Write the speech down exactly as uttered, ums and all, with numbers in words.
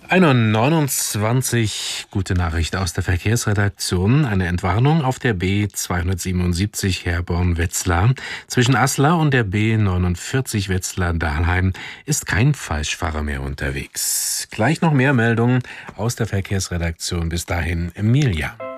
ein Uhr neunundzwanzig, gute Nachricht aus der Verkehrsredaktion. Eine Entwarnung auf der B zweihundertsiebenundsiebzig Herborn-Wetzlar. Zwischen Aslar und der B neunundvierzig Wetzlar-Dahlheim ist kein Falschfahrer mehr unterwegs. Gleich noch mehr Meldungen aus der Verkehrsredaktion. Bis dahin, Emilia.